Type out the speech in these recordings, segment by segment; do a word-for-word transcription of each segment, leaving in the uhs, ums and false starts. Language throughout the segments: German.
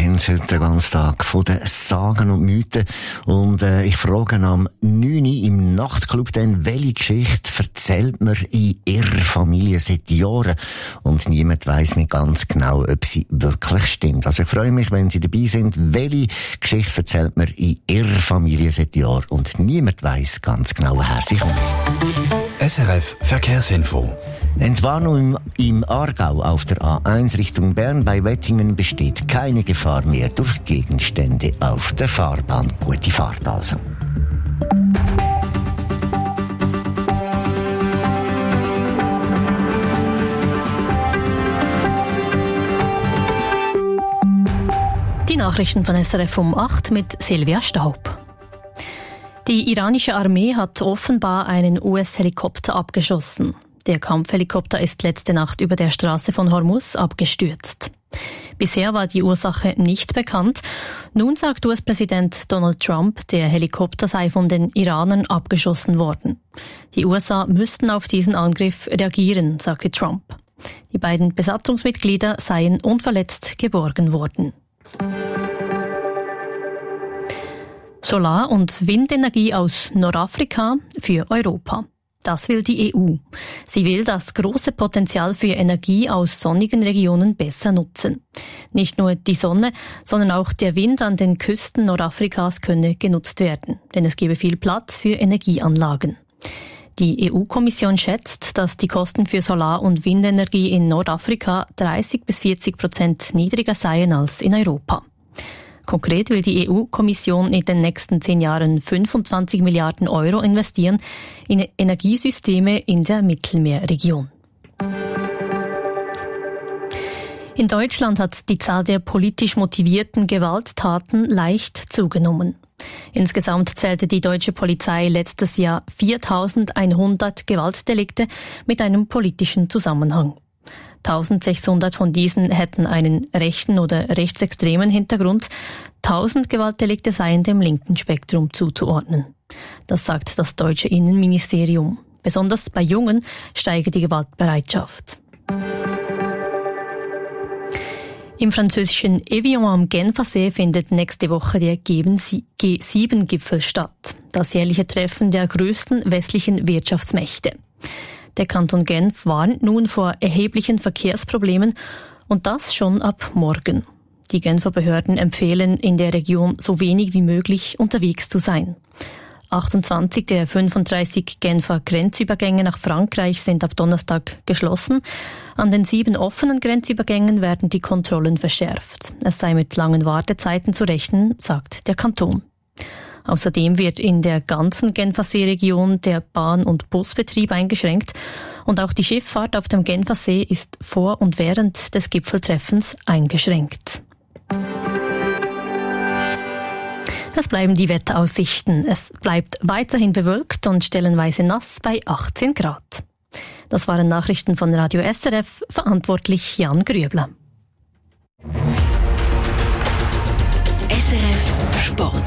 kennen es heute den ganzen Tag von den Sagen und Mythen. Und äh, ich frage am neun Uhr im Nachtclub dann, welche Geschichte erzählt man in ihrer Familie seit Jahren? Und niemand weiss mir ganz genau, ob sie wirklich stimmt. Also ich freue mich, wenn Sie dabei sind. Welche Geschichte erzählt man in ihrer Familie seit Jahren? Und niemand weiss ganz genau, woher sie kommt. S R F Verkehrsinfo. Entwarnung im, im Aargau auf der A eins Richtung Bern. Bei Wettingen besteht keine Gefahr mehr durch Gegenstände auf der Fahrbahn. Gute Fahrt also. Die Nachrichten von S R F um acht mit Silvia Staub. Die iranische Armee hat offenbar einen U S-Helikopter abgeschossen. Der Kampfhelikopter ist letzte Nacht über der Straße von Hormuz abgestürzt. Bisher war die Ursache nicht bekannt. Nun sagt U S-Präsident Donald Trump, der Helikopter sei von den Iranern abgeschossen worden. Die U S A müssten auf diesen Angriff reagieren, sagte Trump. Die beiden Besatzungsmitglieder seien unverletzt geborgen worden. Solar- und Windenergie aus Nordafrika für Europa. Das will die E U. Sie will das große Potenzial für Energie aus sonnigen Regionen besser nutzen. Nicht nur die Sonne, sondern auch der Wind an den Küsten Nordafrikas könne genutzt werden, denn es gebe viel Platz für Energieanlagen. Die E U-Kommission schätzt, dass die Kosten für Solar- und Windenergie in Nordafrika dreißig bis vierzig Prozent niedriger seien als in Europa. Konkret will die E U-Kommission in den nächsten zehn Jahren fünfundzwanzig Milliarden Euro investieren in Energiesysteme in der Mittelmeerregion. In Deutschland hat die Zahl der politisch motivierten Gewalttaten leicht zugenommen. Insgesamt zählte die deutsche Polizei letztes Jahr viertausendeinhundert Gewaltdelikte mit einem politischen Zusammenhang. eintausendsechshundert von diesen hätten einen rechten oder rechtsextremen Hintergrund. tausend Gewaltdelikte seien dem linken Spektrum zuzuordnen. Das sagt das deutsche Innenministerium. Besonders bei Jungen steige die Gewaltbereitschaft. Im französischen Evian am Genfersee findet nächste Woche der G sieben Gipfel statt. Das jährliche Treffen der größten westlichen Wirtschaftsmächte. Der Kanton Genf warnt nun vor erheblichen Verkehrsproblemen und das schon ab morgen. Die Genfer Behörden empfehlen, in der Region so wenig wie möglich unterwegs zu sein. achtundzwanzig der fünfunddreißig Genfer Grenzübergänge nach Frankreich sind ab Donnerstag geschlossen. An den sieben offenen Grenzübergängen werden die Kontrollen verschärft. Es sei mit langen Wartezeiten zu rechnen, sagt der Kanton. Außerdem wird in der ganzen Genfersee-Region der Bahn- und Busbetrieb eingeschränkt und auch die Schifffahrt auf dem Genfersee ist vor und während des Gipfeltreffens eingeschränkt. Es bleiben die Wetteraussichten. Es bleibt weiterhin bewölkt und stellenweise nass bei achtzehn Grad. Das waren Nachrichten von Radio S R F, verantwortlich Jan Grübler. S R F Sport.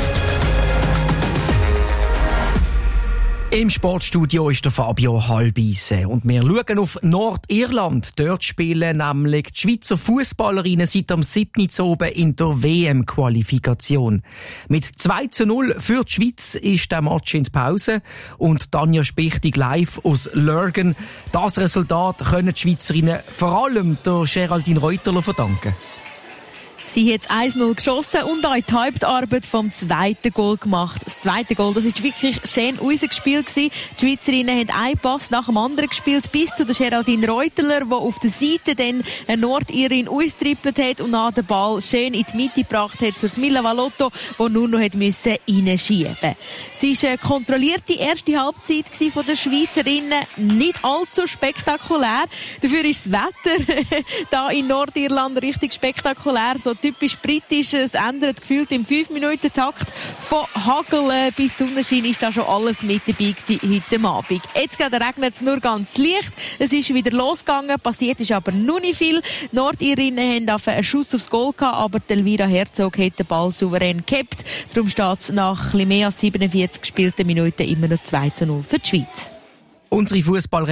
Im Sportstudio ist der Fabio Halbise und wir schauen auf Nordirland. Dort spielen nämlich die Schweizer Fußballerinnen seit am siebten oben in der W M-Qualifikation. Mit zwei zu null für die Schweiz ist der Match in die Pause und Tanja Spichtig live aus Lurgan. Das Resultat können die Schweizerinnen vor allem der Geraldine Reuterler verdanken. Sie hat eins null geschossen und auch die Hauptarbeit vom zweiten Goal gemacht. Das zweite Goal, das ist wirklich schön unser Spiel gewesen. Die Schweizerinnen haben einen Pass nach dem anderen gespielt, bis zu der Geraldine Reuterler, die auf der Seite dann eine Nordirin austrippelt hat und dann den Ball schön in die Mitte gebracht hat zur Smilla Valotto, die nur noch reinschieben musste. Sie war eine kontrollierte erste Halbzeit von den Schweizerinnen, nicht allzu spektakulär. Dafür ist das Wetter da in Nordirland richtig spektakulär, so typisch britisch. Es ändert gefühlt im fünf Minuten Takt. Von Hagel bis Sonnenschein ist da schon alles mit dabei gewesen heute Abend. Jetzt regnet es nur ganz leicht. Es ist wieder losgegangen, passiert ist aber noch nicht viel. Die Nordirinnen haben einen Schuss aufs Goal gehabt, aber Elvira Herzog hat den Ball souverän gehabt. Darum steht es nach ein bisschen mehr als siebenundvierzig gespielten Minuten immer noch zwei zu null für die Schweiz. Unsere Fußballer